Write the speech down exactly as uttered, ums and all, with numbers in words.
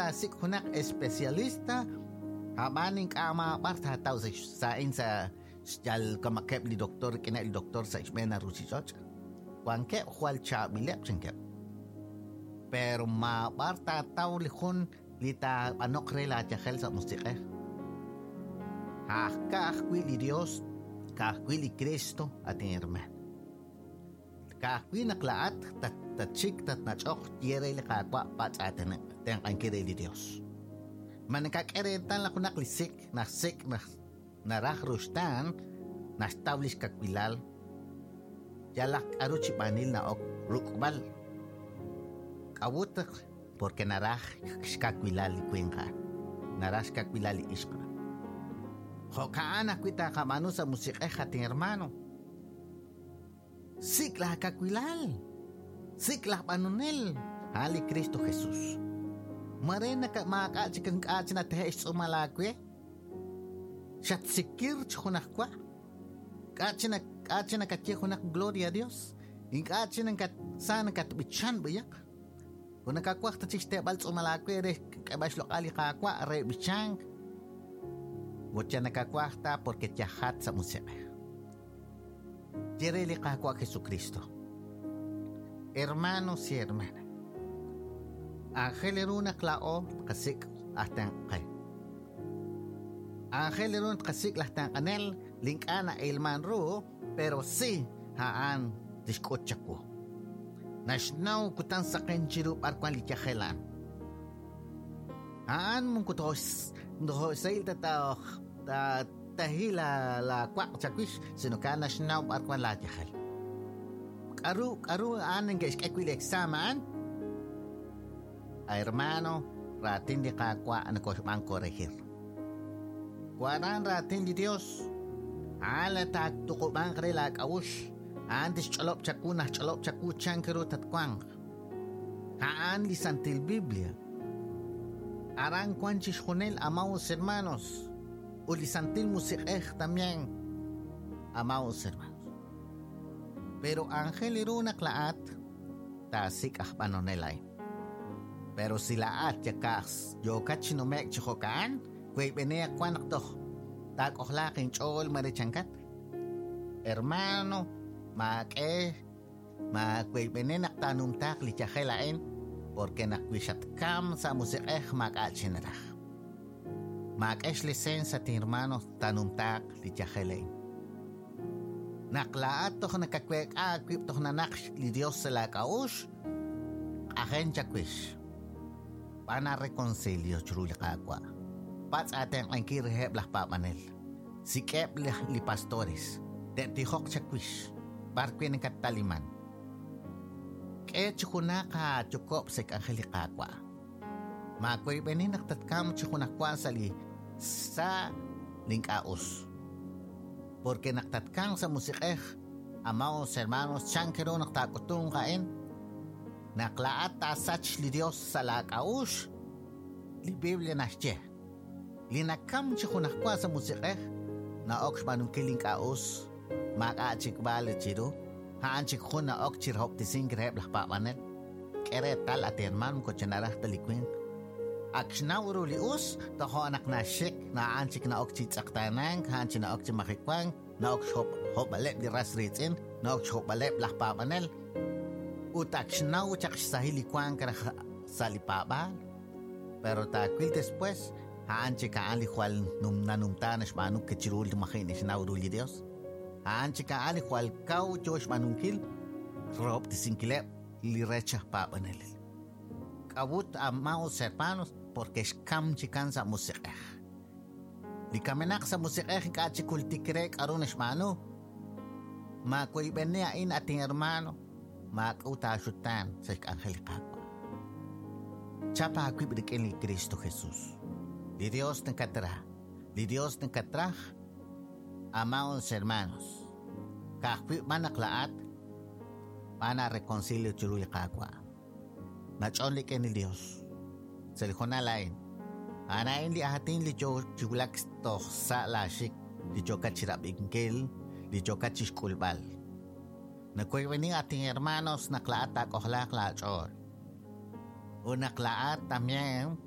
tasik hunak especialista hamaning kama parta tao sa sain sa jal kamakep li doktor kina li doktor sa ismena rusisoch wangke hual cha bilep singkep pero ma parta tao lihon lita anok rela chahel sa musike ha kahwi li Dios kahwi li Cristo ating herman kahwi naklaat tat tatchik tat nachok tiere li kakwa pat atin teng ang kire li Dios manakakeritan la kunak lisik na sik na narah rustan na establish kakbilal yalak aruchi panil na ok rukbal kawutak porque narah kakbilal kuenka narah kakbilal ispa hokaan akwita kamano sa musik eh ating hermano siklah kakbilal siklah panunel hali Cristo Jesus Marena ka makakachikang kachin at heis umalakwe. Siyat sikir chukunak kwa. Kachin na kachin na katikunak gloria a Dios. Yung kachin ng kat sana katbichan bayak. Kung nakakwak ta chiste bals umalakwe re kabash lokali kakwa re bichang. Wotya nakakwak ta porque tiyahat sa musebe. Jereli kakwa Jesucristo. Hermanos y hermanas. Ángel eruna klao kasik atang kay. Ángel erun kasik lahtang kanel linkana ilman ro pero si haan diskotchako. Nashnaw kutan sa kenchiru parkwan likyahelan. Haan mong kutos no sail tataw ta tahila la kwak chakwish sino ka nashnaw parkwan lakyahel. Karu karu aning guys ekwil examen Ay hermano, ratin di kakwa ano ko mang korehir. Kuaran ratin di Dios. Ala tak tuko bang karela kaush. Antes chalop chakuna chalop chaku chankero tatkwang. Haan li santil Biblia. Arang kwanchis jonel amaos hermanos. O li santil musikeh también. Amaos hermanos. Pero angel iruna klaat. Tasik ahpanonelay. Pero sila at yakas, yo kachinomek chokokaan, kwe beneak kwanak to, tak ohlaking chol marichankat. Hermano, mak eh, mak kwe benenak tanumtak li chahelain, porque nakwishat kam sa musik eh mak at sinarah. Mak es lisensa ti hermano tanumtak li chahelain. Naklaat to nakakwek akwip to nanaksh li Dios sa lakaush, ahen chakwish. Pana reconcilio churul kakwa. Pats aten ang kirheb lah papanel. Sikep lah li pastores. Den tihok chakwish. Barkwen ng kataliman. Kaya chukuna ka chukop sek angeli kakwa. Makoy benin naktatkam chukunakwa sa li sa lingkaos. Porque naktatkang sa musikeh. Amaos hermanos chankero naktakutong kain. Naklaat tasach li Dios sa lakaush, li Biblia nasche. Li nakam chikunakwa sa musikeh, na ok manung kiling kaos, makaachik bali chiru, haan chikun na ok chirhop tising greb lah papanet, kere tal at herman ko chanarah talikwin. Akshnawro li us, taho anak na shik, na anchik na ok chitsaktanang, haan china ok chimakikwang, na ok hop hop balep di rasritin, na ok hop balep lah papanel, utak sinaw chak sahili kwang kara salipabal pero takwil después haan chika ali kwal num nanumtanas manuk kechirul makin sinaw ruli Dios haan chika ali kwal kau josh manunkil rob tisinkilep li recha papanel kabut amao serpanos porque skam chikan sa musik li kamenak sa musik ka chikul tikrek arunesh manu makoy benea in ating hermano Mag-utasutan sa angel kakwa. Chapa akwib rikin ni Cristo Jesus. Di Dios ng katra. Di Dios ng katrah. Amaos hermanos. Kakwib manaklaat. Pana reconcilio churuy kakwa. Nachon likin ni Dios. Sa likon na lain. Anain li ahatin li jo chulak to sa lasik. Li jo kachirap ingkil. Li jo kachiskulbal. Nakuiwining ating hermanos naklaat ak ohlak lachor. O naklaat tamyen